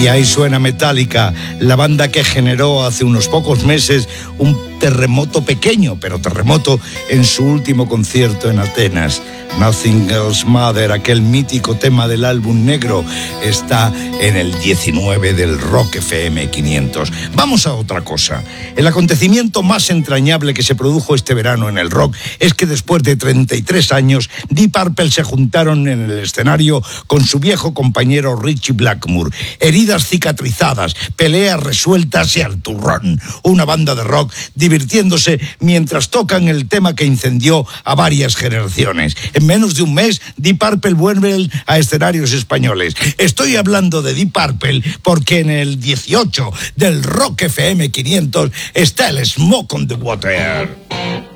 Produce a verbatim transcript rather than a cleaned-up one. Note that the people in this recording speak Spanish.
Y ahí suena Metallica, la banda que generó hace unos pocos meses un terremoto pequeño, pero terremoto en su último concierto en Atenas. Nothing Else Matters, aquel mítico tema del álbum negro, está en el diecinueve del Rock F M quinientos. Vamos a otra cosa. El acontecimiento más entrañable que se produjo este verano en el rock es que después de treinta y tres años, Deep Purple se juntaron en el escenario con su viejo compañero Richie Blackmore. Heridas cicatrizadas, peleas resueltas y al turrón. Una banda de rock divirtiéndose mientras tocan el tema que incendió a varias generaciones. En menos de un mes, Deep Purple vuelve a escenarios españoles. Estoy hablando de Deep Purple porque en el dieciocho del Rock F M quinientos está el Smoke on the Water.